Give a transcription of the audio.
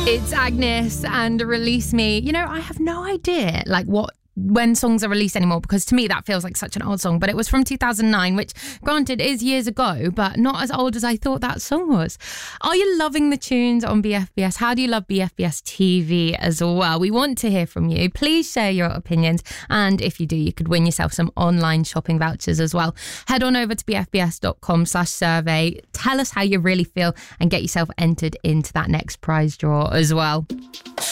It's Agnes and Release Me. You know, I have no idea when songs are released anymore, because to me that feels like such an old song, but it was from 2009, which granted is years ago, but not as old as I thought that song was. Are you loving the tunes on BFBS? How do you love BFBS TV as well? We want to hear from you. Please share your opinions, and if you do, you could win yourself some online shopping vouchers as well. Head on over to bfbs.com/survey. Tell us how you really feel and get yourself entered into that next prize draw as well.